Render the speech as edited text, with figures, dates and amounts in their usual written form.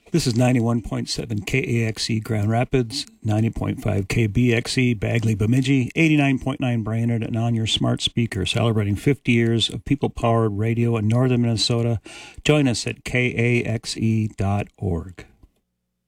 This is 91.7 KAXE Grand Rapids, 90.5 KBXE Bagley Bemidji, 89.9 Brainerd, and on your smart speaker, celebrating 50 years of people-powered radio in northern Minnesota. Join us at kaxe.org.